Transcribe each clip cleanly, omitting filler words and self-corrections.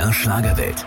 MDR Schlagerwelt.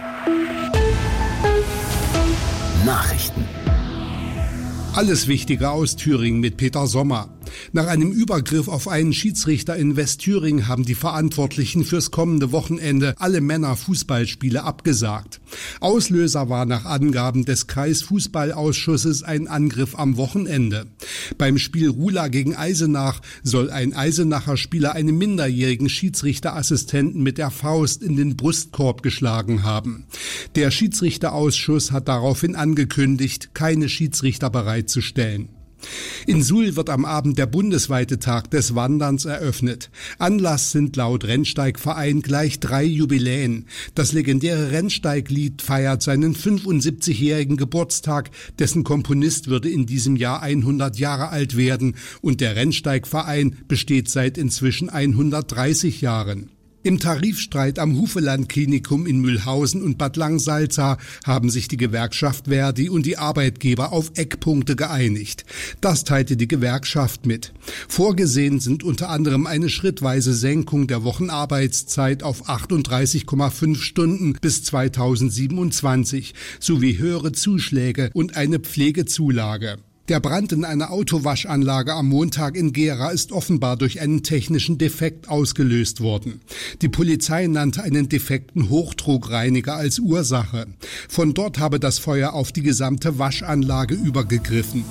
Nachrichten. Alles Wichtige aus Thüringen mit Peter Sommer. Nach einem Übergriff auf einen Schiedsrichter in Westthüringen haben die Verantwortlichen fürs kommende Wochenende alle Männerfußballspiele abgesagt. Auslöser war nach Angaben des Kreisfußballausschusses ein Angriff am Wochenende. Beim Spiel Rula gegen Eisenach soll ein Eisenacher Spieler einem minderjährigen Schiedsrichterassistenten mit der Faust in den Brustkorb geschlagen haben. Der Schiedsrichterausschuss hat daraufhin angekündigt, keine Schiedsrichter bereitzustellen. In Suhl wird am Abend der bundesweite Tag des Wanderns eröffnet. Anlass sind laut Rennsteigverein gleich 3 Jubiläen. Das legendäre Rennsteiglied feiert seinen 75-jährigen Geburtstag. Dessen Komponist würde in diesem Jahr 100 Jahre alt werden. Und der Rennsteigverein besteht seit inzwischen 130 Jahren. Im Tarifstreit am Hufeland-Klinikum in Mühlhausen und Bad Langsalza haben sich die Gewerkschaft Verdi und die Arbeitgeber auf Eckpunkte geeinigt. Das teilte die Gewerkschaft mit. Vorgesehen sind unter anderem eine schrittweise Senkung der Wochenarbeitszeit auf 38,5 Stunden bis 2027 sowie höhere Zuschläge und eine Pflegezulage. Der Brand in einer Autowaschanlage am Montag in Gera ist offenbar durch einen technischen Defekt ausgelöst worden. Die Polizei nannte einen defekten Hochdruckreiniger als Ursache. Von dort habe das Feuer auf die gesamte Waschanlage übergegriffen.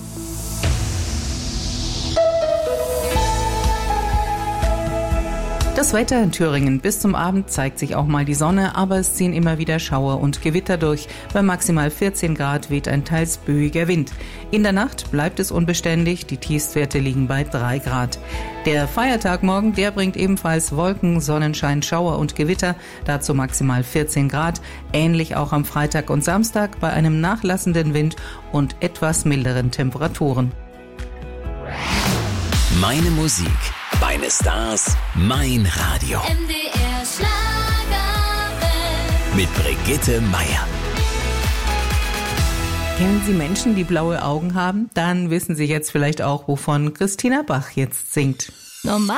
Das Wetter in Thüringen. Bis zum Abend zeigt sich auch mal die Sonne, aber es ziehen immer wieder Schauer und Gewitter durch. Bei maximal 14 Grad weht ein teils böiger Wind. In der Nacht bleibt es unbeständig, die Tiefstwerte liegen bei 3 Grad. Der Feiertag morgen, der bringt ebenfalls Wolken, Sonnenschein, Schauer und Gewitter, dazu maximal 14 Grad. Ähnlich auch am Freitag und Samstag bei einem nachlassenden Wind und etwas milderen Temperaturen. Meine Musik, meine Stars, mein Radio. MDR Schlagerwelt. Mit Brigitte Meier. Kennen Sie Menschen, die blaue Augen haben? Dann wissen Sie jetzt vielleicht auch, wovon Christina Bach jetzt singt. Normal